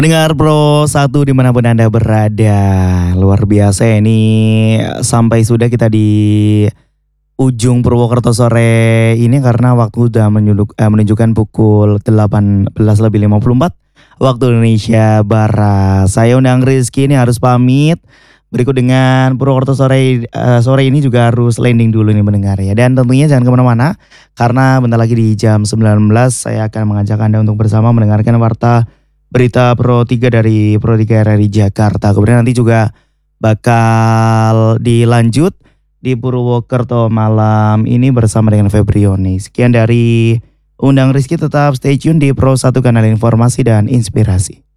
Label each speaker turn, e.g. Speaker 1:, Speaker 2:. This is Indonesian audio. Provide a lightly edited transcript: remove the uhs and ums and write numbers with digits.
Speaker 1: Dengar Pro 1 dimanapun Anda berada. Luar biasa ya ini, sampai sudah kita di ujung Purwokerto sore ini karena waktu udah menunjukkan pukul 18.54 waktu Indonesia Barat. Saya undang Rizky ini harus pamit. Berikut dengan Purwokerto sore ini juga harus landing dulu nih mendengar ya. Dan tentunya jangan kemana-mana karena bentar lagi di jam 19 saya akan mengajak Anda untuk bersama mendengarkan warta berita Pro 3 dari Pro 3 RRI Jakarta. Kemudian nanti juga bakal dilanjut di Purwokerto malam ini bersama dengan Febrioni. Sekian dari Undang Rizky, tetap stay tune di Pro 1 kanal informasi dan inspirasi.